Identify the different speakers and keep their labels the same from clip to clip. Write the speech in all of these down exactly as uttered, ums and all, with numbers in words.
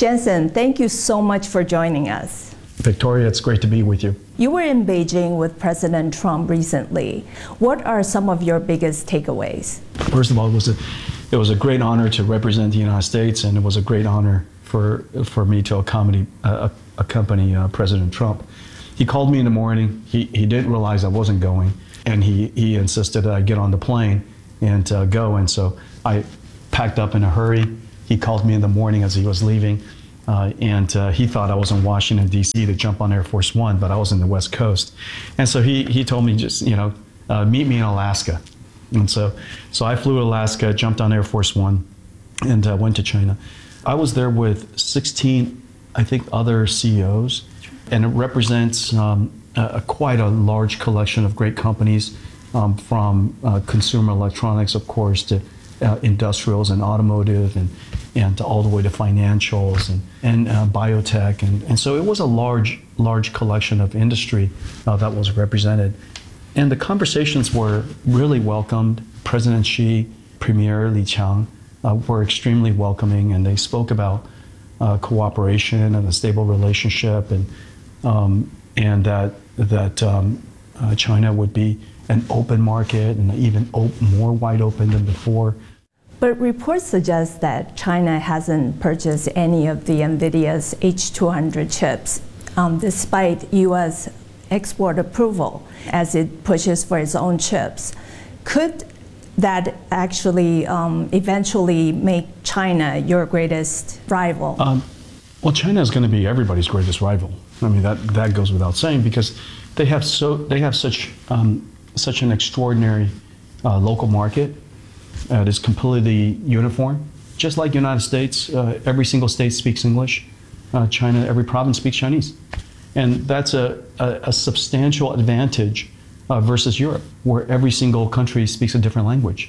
Speaker 1: Jensen, thank you so much for joining us.
Speaker 2: Victoria, it's great to be with you.
Speaker 1: You were in Beijing with President Trump recently. What are some of your biggest takeaways?
Speaker 2: First of all, it was a, it was a great honor to represent the United States, and it was a great honor for, for me to accompany, uh, accompany uh, President Trump. He called me in the morning. He, he didn't realize I wasn't going, and he, he insisted that I get on the plane and uh, go, and so I packed up in a hurry. He called me in the morning as he was leaving, uh, and uh, he thought I was in Washington, D C to jump on Air Force One, but I was in the West Coast. And so he, he told me, just, you know, uh, meet me in Alaska. And so, so I flew to Alaska, jumped on Air Force One, and uh, went to China. I was there with sixteen, I think, other C E Os, and it represents um, a, a quite a large collection of great companies, um, from uh, consumer electronics, of course, to uh, industrials and automotive, and, and all the way to financials and, and uh, biotech. And, and so it was a large, large collection of industry uh, that was represented. And the conversations were really welcomed. President Xi, Premier Li Qiang uh, were extremely welcoming, and they spoke about uh, cooperation and a stable relationship, and um, and that that um, uh, China would be an open market and even op more wide open than before.
Speaker 1: But reports suggest that China hasn't purchased any of the NVIDIA's H two hundred chips, um, despite U S export approval, as it pushes for its own chips. Could that actually um, eventually make China your greatest rival?
Speaker 2: Um, well, China is going to be everybody's greatest rival. I mean, that that goes without saying, because they have so they have such um, such an extraordinary uh, local market. Uh, it is completely uniform, just like the United States. Uh, every single state speaks English. Uh, China, every province speaks Chinese. And that's a, a, a substantial advantage uh, versus Europe, where every single country speaks a different language.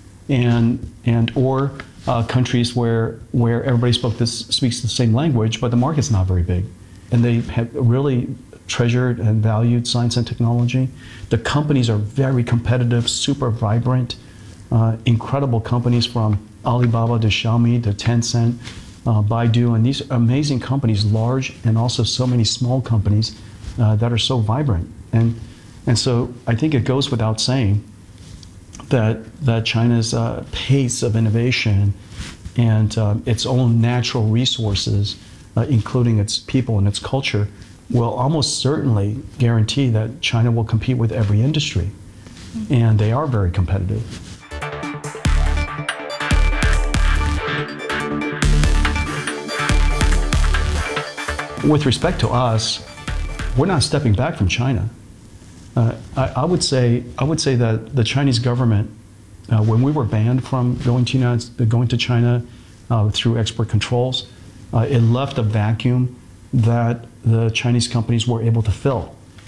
Speaker 2: And, and or uh, countries where, where everybody spoke this, speaks the same language, but the market's not very big. And they have really treasured and valued science and technology. The companies are very competitive, super vibrant, uh, incredible companies from Alibaba to Xiaomi to Tencent, Uh, Baidu, and these amazing companies, large and also so many small companies uh, that are so vibrant. And, and so I think it goes without saying that, that China's uh, pace of innovation and uh, its own natural resources, uh, including its people and its culture, will almost certainly guarantee that China will compete with every industry. And they are very competitive. With respect to us, we're not stepping back from China. Uh, I, I would say I would say that the Chinese government, uh, when we were banned from going to United, going to China uh, through export controls, uh, it left a vacuum that the Chinese companies were able to fill.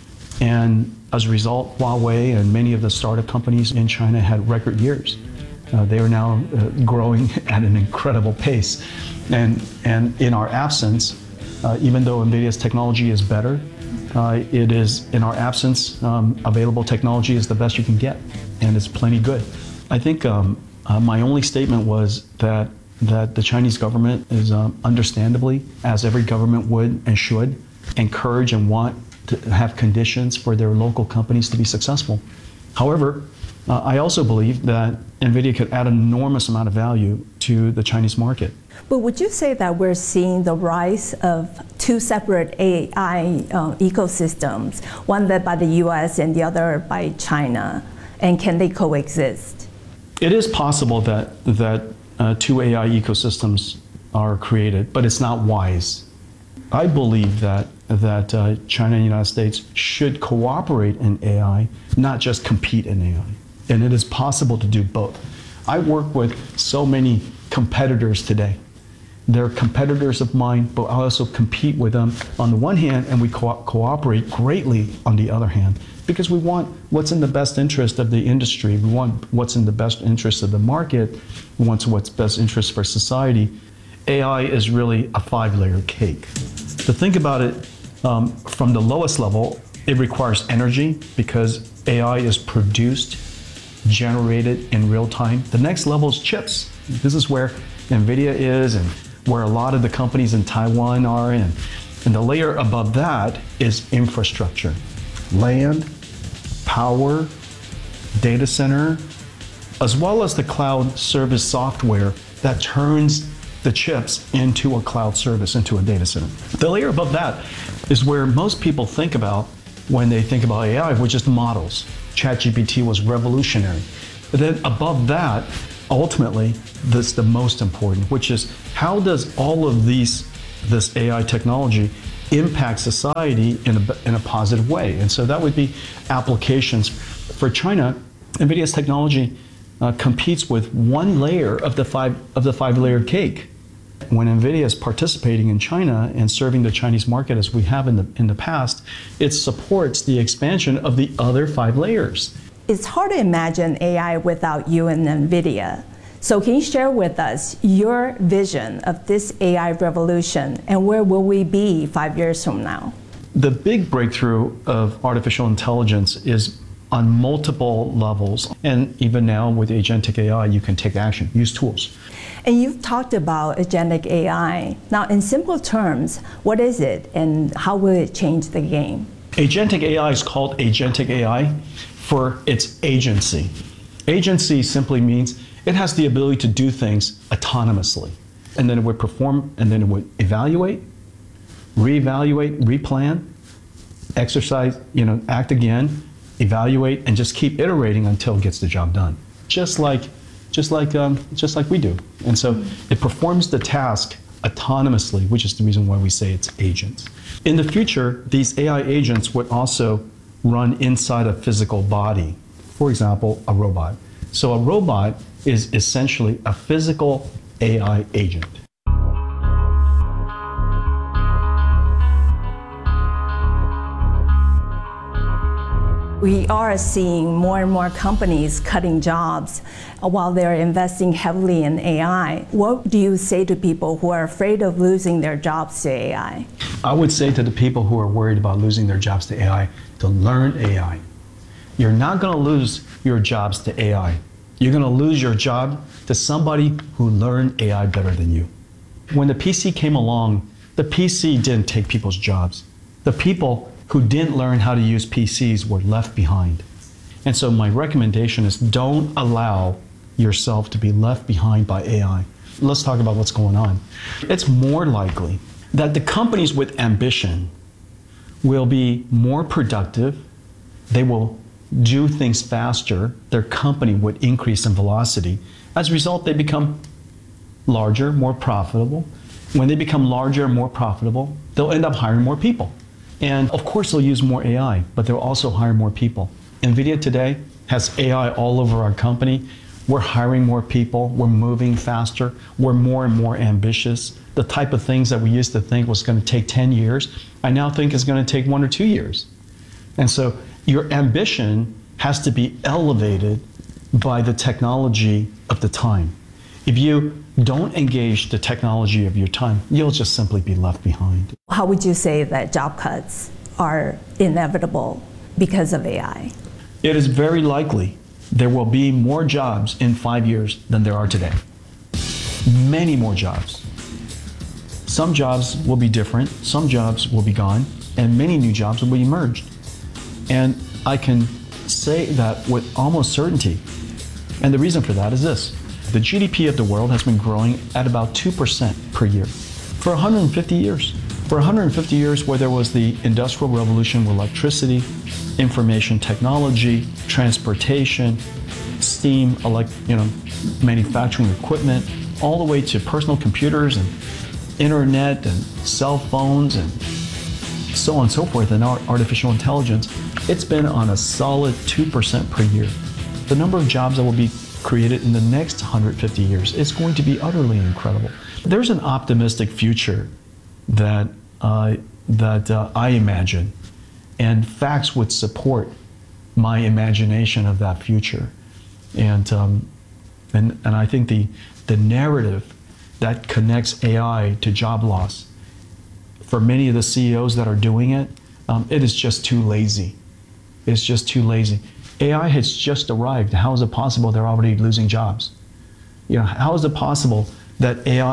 Speaker 2: And as a result, Huawei and many of the startup companies in China had record years. Uh, they are now uh, growing at an incredible pace. And and in our absence, Uh, even though NVIDIA's technology is better, uh, it is, in our absence, um, available technology is the best you can get, and it's plenty good. I think um, uh, my only statement was that, that the Chinese government is um, understandably, as every government would and should, encourage and want to have conditions for their local companies to be successful. However, uh, I also believe that NVIDIA could add an enormous amount of value to the Chinese market.
Speaker 1: But would you say that we're seeing the rise of two separate A I uh, ecosystems, one led by the U S and the other by China, and can they coexist?
Speaker 2: It is possible that, that uh, two A I ecosystems are created, but it's not wise. I believe that, that uh, China and the United States should cooperate in A I, not just compete in A I. And it is possible to do both. I work with so many competitors today. They're competitors of mine, but I also compete with them on the one hand, and we co cooperate greatly on the other hand, because we want what's in the best interest of the industry. We want what's in the best interest of the market. We want what's best interest for society. A I is really a five-layer cake. To think about it, um, from the lowest level, it requires energy because A I is produced, generated in real time. The next level is chips. This is where NVIDIA is, and where a lot of the companies in Taiwan are in. And the layer above that is infrastructure. Land, power, data center, as well as the cloud service software that turns the chips into a cloud service, into a data center. The layer above that is where most people think about when they think about A I, which is the models. ChatGPT was revolutionary. But then above that, ultimately, that's the most important, which is how does all of these, this A I technology impact society in a, in a positive way? And so that would be applications. For China, NVIDIA's technology uh, competes with one layer of the five of the five-layered cake. When NVIDIA is participating in China and serving the Chinese market as we have in the in the past, it supports the expansion of the other five layers.
Speaker 1: It's hard to imagine A I without you and NVIDIA. So can you share with us your vision of this A I revolution and where will we be five years from now?
Speaker 2: The big breakthrough of artificial intelligence is on multiple levels. And even now with agentic A I, you can take action, use tools.
Speaker 1: And you've talked about agentic A I. Now, in simple terms, what is it and how will it change the game?
Speaker 2: Agentic A I is called agentic A I for its agency. Agency simply means it has the ability to do things autonomously. And then it would perform, and then it would evaluate, reevaluate, replan, exercise, you know, act again, evaluate, and just keep iterating until it gets the job done. Just like, just like, um, just like we do. And so it performs the task autonomously, which is the reason why we say it's agents. In the future, these A I agents would also run inside a physical body. For example, a robot. So a robot is essentially a physical A I agent.
Speaker 1: We are seeing more and more companies cutting jobs while they're investing heavily in A I. What do you say to people who are afraid of losing their jobs to A I?
Speaker 2: I would say to the people who are worried about losing their jobs to A I to learn A I. You're not going to lose your jobs to A I. You're going to lose your job to somebody who learned A I better than you. When the P C came along, the P C didn't take people's jobs. The people who didn't learn how to use P Cs were left behind. And so my recommendation is don't allow yourself to be left behind by A I. Let's talk about what's going on. It's more likely that the companies with ambition will be more productive, they will do things faster, their company would increase in velocity. As a result, they become larger, more profitable. When they become larger and more profitable, they'll end up hiring more people. And of course, they'll use more A I, but they'll also hire more people. NVIDIA today has A I all over our company. We're hiring more people, we're moving faster, we're more and more ambitious. The type of things that we used to think was going to take ten years, I now think is going to take one or two years. And so your ambition has to be elevated by the technology of the time. If you don't engage the technology of your time, you'll just simply be left behind.
Speaker 1: How would you say that job cuts are inevitable because of A I?
Speaker 2: It is very likely there will be more jobs in five years than there are today. Many more jobs. Some jobs will be different, some jobs will be gone, and many new jobs will be emerged. And I can say that with almost certainty. And the reason for that is this. The G D P of the world has been growing at about two percent per year for one hundred fifty years. For one hundred fifty years where there was the Industrial Revolution with electricity, information technology, transportation, steam, elect, you know, manufacturing equipment, all the way to personal computers and internet and cell phones and so on and so forth, and artificial intelligence, it's been on a solid two percent per year. The number of jobs that will be created in the next one hundred fifty years is going to be utterly incredible. There's an optimistic future that, uh, that uh, I imagine, and facts would support my imagination of that future. And, um, and, and I think the, the narrative that connects A I to job loss, for many of the C E Os that are doing it, um, it is just too lazy. It's just too lazy. A I has just arrived. How is it possible they're already losing jobs? You know, how is it possible that A I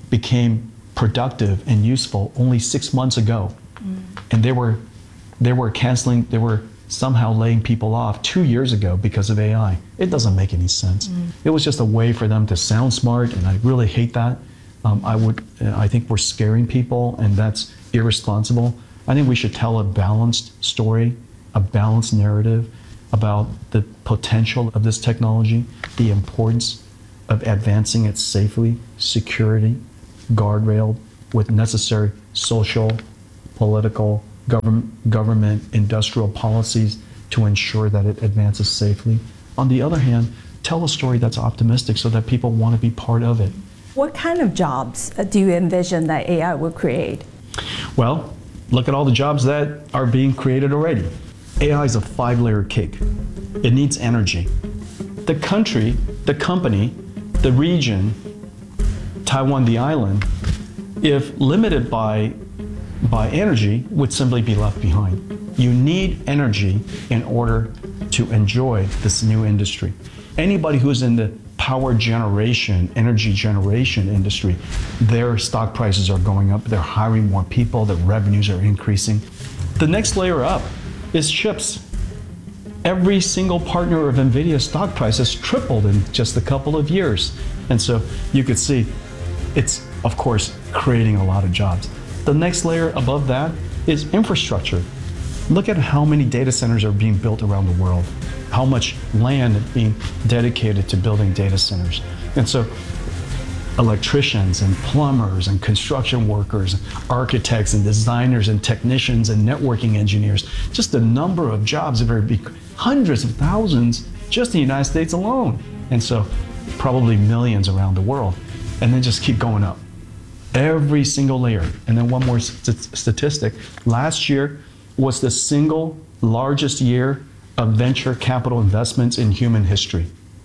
Speaker 2: became productive and useful only six months ago. Mm. And they were, they were canceling, they were somehow laying people off two years ago because of A I. It doesn't make any sense. Mm. It was just a way for them to sound smart, and I really hate that. Um, I would, I think we're scaring people, and that's irresponsible. I think we should tell a balanced story, a balanced narrative about the potential of this technology, the importance of advancing it safely, security, guardrailed with necessary social, political, government, government, industrial policies to ensure that it advances safely. On the other hand, tell a story that's optimistic so that people want to be part of it.
Speaker 1: What kind of jobs do you envision that A I will create?
Speaker 2: Well, look at all the jobs that are being created already. A I is a five-layer cake. It needs energy. The country, the company, the region, Taiwan, the island, if limited by by energy, would simply be left behind. You need energy in order to enjoy this new industry. Anybody who's in the power generation, energy generation industry, their stock prices are going up, they're hiring more people, their revenues are increasing. The next layer up is chips. Every single partner of NVIDIA's stock price has tripled in just a couple of years. And so you could see it's, of course, creating a lot of jobs. The next layer above that is infrastructure. Look at how many data centers are being built around the world, how much land is being dedicated to building data centers. And so electricians and plumbers and construction workers, architects and designers and technicians and networking engineers, just the number of jobs are big, hundreds of thousands just in the United States alone. And so probably millions around the world. And then just keep going up. Every single layer. And then one more st statistic. Last year was the single largest year of venture capital investments in human history.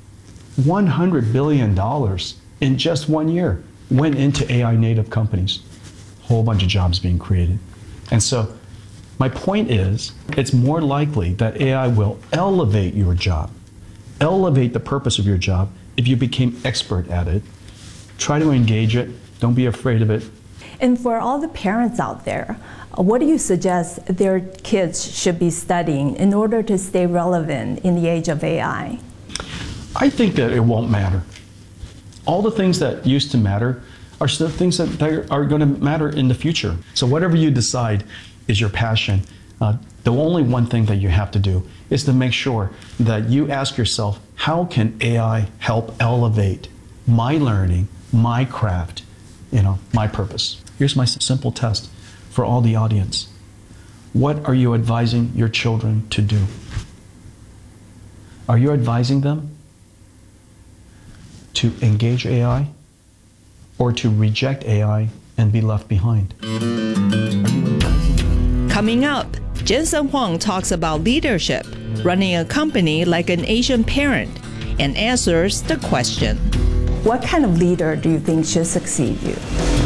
Speaker 2: one hundred billion dollars in just one year went into A I native companies. Whole bunch of jobs being created. And so my point is, it's more likely that A I will elevate your job, elevate the purpose of your job if you became expert at it. Try to engage it. Don't be afraid of it.
Speaker 1: And for all the parents out there, what do you suggest their kids should be studying in order to stay relevant in the age of A I?
Speaker 2: I think that it won't matter. All the things that used to matter are still things that are going to matter in the future. So whatever you decide is your passion, uh, the only one thing that you have to do is to make sure that you ask yourself, how can A I help elevate my learning, my craft, you know, my purpose? Here's my simple test for all the audience. What are you advising your children to do? Are you advising them to engage A I or to reject A I and be left behind?
Speaker 3: Coming up, Jensen Huang talks about leadership, running a company like an Asian parent, and answers the question.
Speaker 1: What kind of leader do you think should succeed you?